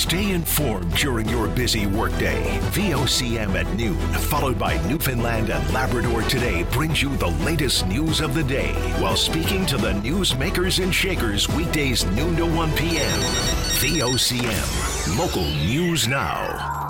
Stay informed during your busy workday. VOCM at noon, followed by Newfoundland and Labrador Today, brings you the latest news of the day while speaking to the newsmakers and shakers weekdays noon to 1 p.m. VOCM, local news now.